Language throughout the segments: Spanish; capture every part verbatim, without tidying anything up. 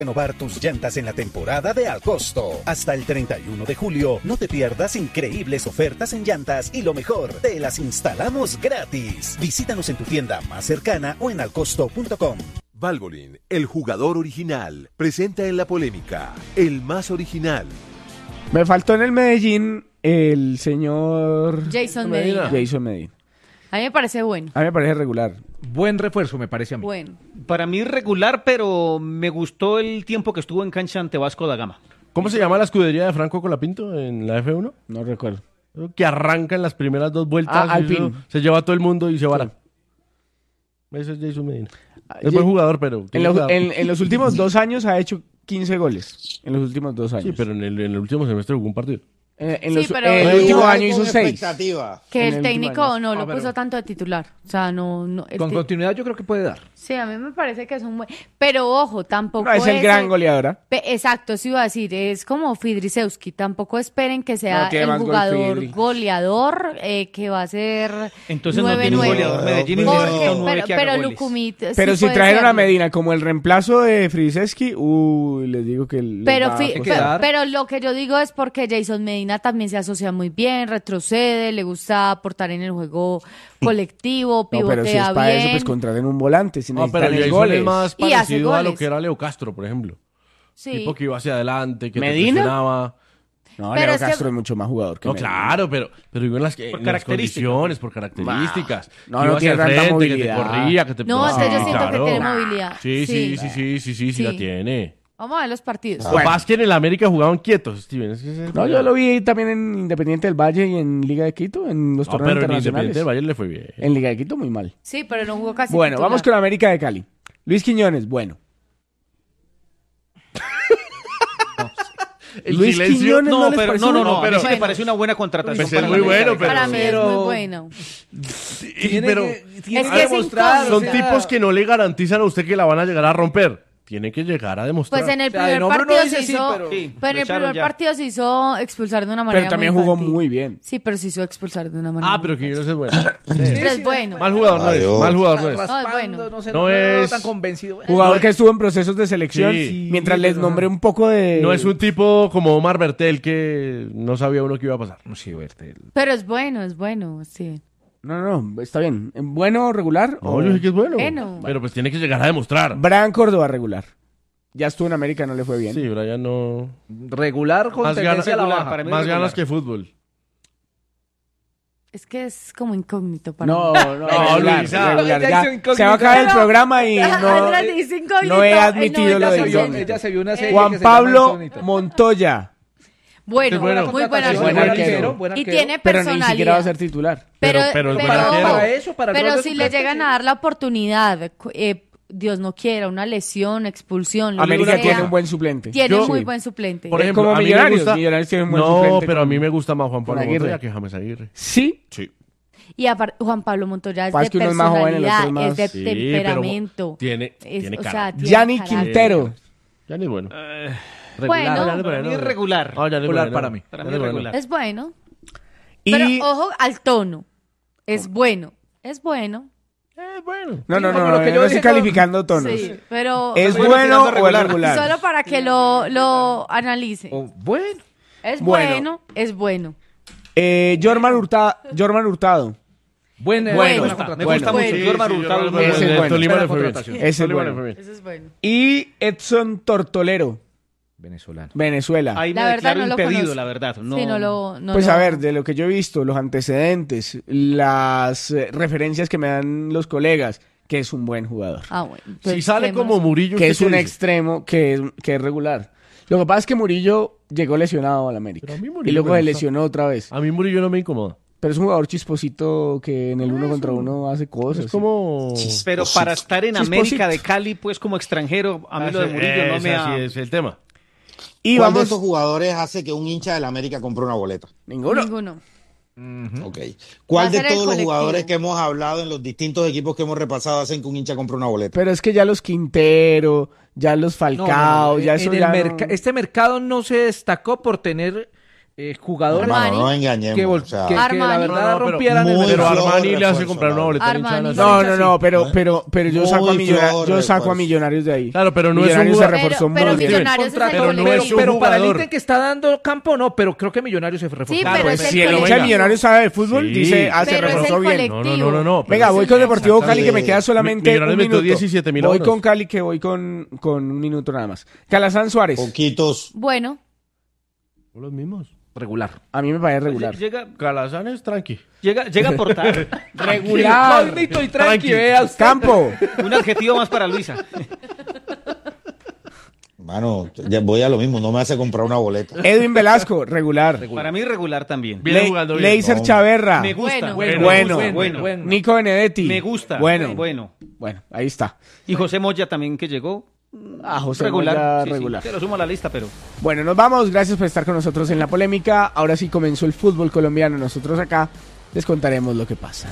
Renovar tus llantas en la temporada de Al Costo. Hasta el treinta y uno de julio, no te pierdas increíbles ofertas en llantas y lo mejor, te las instalamos gratis. Visítanos en tu tienda más cercana o en alcosto punto com. Valvoline, el jugador original, presenta en la polémica, el más original. Me faltó en el Medellín el señor... Jason Medina. Jason Medina. A mí me parece bueno. A mí me parece regular. Buen refuerzo, me parece a mí. Bueno. Para mí regular, pero me gustó el tiempo que estuvo en cancha ante Vasco da Gama. ¿Cómo se llama la escudería de Franco Colapinto en la F uno? No recuerdo. Que arranca en las primeras dos vueltas. Ah, Alpine. Se lleva a todo el mundo y se va. Sí. Ese es Jason Medina. Es buen jugador, pero... En, lo, en, en los últimos dos años ha hecho quince goles. En los últimos dos años. Sí, pero en el, en el último semestre jugó un partido. Eh, en, Sí, los, pero- en el último año hizo seis. Que En el el técnico último año. no lo Ah, pero- puso tanto de titular. O sea, no... no el Con ti- continuidad yo creo que puede dar. Sí, a mí me parece que es un buen... Pero ojo, tampoco No, es el gran goleador. ¿Ah? Pe- Exacto, eso iba a decir, es como Fidrisewski, tampoco esperen que sea No, tiene el más gol jugador Fidri. goleador eh, que va a ser Entonces no nueve tiene un nueve. goleador. Medellín y Porque- necesita un nueve pero que haga pero goles. Lucumit sí Pero si puede trajeron a serlo. Medina como el reemplazo de Friseski, uy, les digo que... les Pero, va a fi- costar. pe- pero lo que yo digo es porque Jason Medina también se asocia muy bien, retrocede, le gusta aportar en el juego colectivo, No, pero pivotea si es para bien. eso, pues contraten un volante. Si No, pero necesitan el Jason goles. es más Y hace parecido a lo goles. que era Leo Castro, por ejemplo. Sí. Tipo que iba hacia adelante, que ¿Medina? te presionaba. No, Pero Leo es que- Castro es mucho más jugador que No, Medina. claro, pero, pero digo en las, en las características. condiciones, por características. No, Que no iba hacia tiene el tanta frente, que te movilidad. corría, que te... No, entonces yo Sí, siento que claro. tiene movilidad. Sí, sí, Sí. sí, sí, sí, sí, sí, Sí. la tiene. Vamos a ver los partidos. Lo que pasa es que en el América jugaban quietos, Steven. Es que ese es No, el yo problema. lo vi también en Independiente del Valle y en Liga de Quito, en los No, torneos pero en internacionales. Independiente del Valle le fue bien. En Liga de Quito muy mal. Sí, pero no jugó casi Bueno, titular. vamos con América de Cali. Luis Quiñones, bueno. El Luis silencio- Quiñones no, No, les pero parece no, no, bueno? no, pero Bueno. sí me parece una buena contratación. Pues es para muy la América bueno, de pero- Para mí es pero- muy bueno. Sí, pero Es que es incógnito. son tipos que no le garantizan a usted que la van a llegar a romper. Tiene que llegar a demostrar. Pues en el O sea, de primer nombre uno partido dice se sí, hizo, pero- Sí, pero en lo el echaron primer ya. partido se hizo expulsar de una manera Pero también muy jugó infantil. muy bien. Sí, pero se hizo expulsar de una manera. Ah, pero muy Quiñones infantil. es bueno. Pero es bueno. Mal jugador no es. Adiós. Mal jugador no es. No, es bueno. No, sé, No no, me veo es- tan convencido. Jugador que estuvo en procesos de selección, Sí. mientras les nombré un poco de... No es un tipo como Omar Bertel que no sabía uno qué iba a pasar. Sí, Bertel. Pero es bueno, es bueno, sí. No, no, está bien. ¿Bueno, regular? No, o- yo sé que es bueno. Bueno. Pero pues tiene que llegar a demostrar. Brian Córdoba, regular. Ya estuvo en América, no le fue bien. Sí, Brian no... Regular con Más ganas, tendencia a la regular, baja. para mí más regular. ganas que fútbol. Es que es como incógnito para No, mí. no, No, regular, Luisa. regular. Ya Ya, hizo incógnito. se va a acabar el Pero- programa y Andrés no, dice incógnito, no he el admitido lo Ella de se, vio, incógnito. ella se vio una serie Juan que se llama Pablo Incógnito. Montoya, Bueno, Es bueno. muy buena Contratación, buen buen arquero. arquero, buen Y arquero. tiene pero ni personalidad. siquiera va a ser titular. Pero, Pero- pero es pero, buen arquero. ojo, Para eso, para el pero rol de si le suplente, llegan sí. a dar la oportunidad, cu- eh, Dios no quiera, una lesión, expulsión, lo que América sea, tiene un buen suplente. tiene Yo- muy Sí. buen suplente. Por Es ejemplo, como a mí me Millonarios, gusta... Millonarios tiene un buen No, suplente pero a con- mí me gusta más Juan con Pablo Aguirre. Montoya que James Aguirre. Sí, Sí. Y aparte, Juan Pablo Montoya es Pasa de que uno es más joven, el otro personalidad, es más- es de Sí, pero temperamento. tiene- Es- tiene o cara. sea, tiene Gianni carácter. Quintero. Ya ni es bueno. Bueno, Ya ni es Para mí bueno. es regular. No, ya ni es Regular bueno. para mí. Para Ya mí ni es bueno. regular. es bueno. Y... Pero ojo al tono. Es bueno. Es bueno. Eh, bueno. No, no, Sí, no, como no, lo que yo yo no estoy dije, no. calificando tonos. Sí, pero ¿Es Bueno, bueno tirando o es regular. regular? solo para que lo, lo analice. Oh, bueno. Es Bueno. bueno, es bueno. Eh, Jorman Hurtado. Jorman Hurtado. Buen, eh, Bueno, buena está, contratación. Me bueno. gusta mucho. Sí, Jorman sí, Hurtado es Jorman muy Ese Hurtado. es El bueno. Tolima le fue bien. contratación. Ese es Tolima le bueno. fue bien. Eso es bueno. Y Edson Tortolero, Venezolano. Venezuela. Ahí La me verdad declaro no lo impedido, conozco. la verdad. No, Sí, no lo, no Pues lo- a ver, de lo que yo he visto, los antecedentes, las eh, referencias que me dan los colegas, que es un buen jugador. Ah, bueno. Si Entonces, sale quedémonos- como Murillo... Que ¿usted es qué un dice? extremo que es, que es regular. Lo que pasa es que Murillo llegó lesionado al América. Pero a mí Murillo Y luego me se gusta. lesionó otra vez. A mí Murillo no me incomoda. Pero es un jugador chisposito que en el uno contra uno hace cosas. Es como... Pero para estar en Chisposito. América de Cali, pues como extranjero, a mí lo de Murillo no me Ese ha... sí es el tema. Y ¿Cuál de vamos... estos jugadores hace que un hincha del América compre una boleta? Ninguno. Ninguno. Ok. Va ¿Cuál a de ser el todos los colectivo. jugadores que hemos hablado en los distintos equipos que hemos repasado hacen que un hincha compre una boleta? Pero es que ya los Quintero, ya los No, no, Falcao, no, ya en eso el ya merca- no- Este mercado no se destacó por tener eh, jugador Hermano, Armani. no nos engañemos. que, vol- o sea, que- que la Armani. verdad No, no, pero rompieran el muy Pero flojo Armani le hace refuerzo, comprar una la boleta de Armani. hinchada No, nacional. no, no, pero, ¿Eh? pero, pero yo saco a Muy Millonarios, flojo yo saco a refuerzo. Millonarios de ahí. Claro, pero no es un Millonarios se jugador. reforzó Pero- pero muy bien. Millonarios es contrato, el pero no pero, es un pero para el jugador. ítem que está dando campo no, pero creo que Millonarios se reforzó. Sí, Claro, pero pues, es el Si el hincha de colectivo. Millonarios sabe de fútbol, Sí. dice, ah, se Pero es el reforzó bien. colectivo. No, no, no, no, no. pero Venga, es- voy con Deportivo Cali, Exactamente. que me queda solamente Millonarios un metió minuto. diecisiete mil Voy euros. con Cali, que voy con, con un minuto nada más. Calazán Suárez, Poquitos. Bueno, Son los mismos. regular. a mí me parece regular. Llega, Calazán es tranqui. llega, llega a aportar Regular. Magnito y tranqui, Tranqui. vea usted. Campo. un adjetivo más para Luisa. Mano, ya voy a lo mismo, no me hace comprar una boleta. Edwin Velasco, regular. Para mí regular también. Viene Le- jugando bien. Leiser No. Chaverra. Me gusta. Bueno. Bueno. Bueno. bueno. Nico Benedetti. Me gusta. Bueno. Bueno. Bueno, ahí está. Y José Moya también que llegó. Ah, José regular. Moya, Sí, sí, regular. te lo sumo a la lista, pero. Bueno, nos vamos. Gracias por estar con nosotros en la polémica. Ahora sí comenzó el fútbol colombiano. Nosotros acá les contaremos lo que pasa.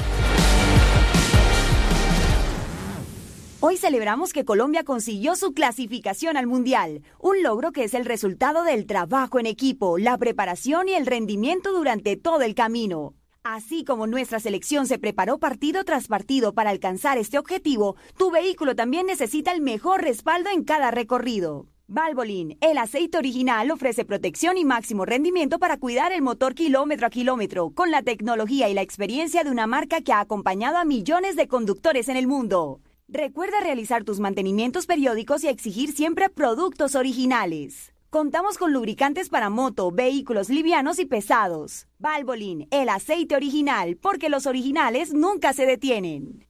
Hoy celebramos que Colombia consiguió su clasificación al Mundial, un logro que es el resultado del trabajo en equipo, la preparación y el rendimiento durante todo el camino. Así como nuestra selección se preparó partido tras partido para alcanzar este objetivo, tu vehículo también necesita el mejor respaldo en cada recorrido. Valvoline, el aceite original, ofrece protección y máximo rendimiento para cuidar el motor kilómetro a kilómetro, con la tecnología y la experiencia de una marca que ha acompañado a millones de conductores en el mundo. Recuerda realizar tus mantenimientos periódicos y exigir siempre productos originales. Contamos con lubricantes para moto, vehículos livianos y pesados. Valvoline, el aceite original, porque los originales nunca se detienen.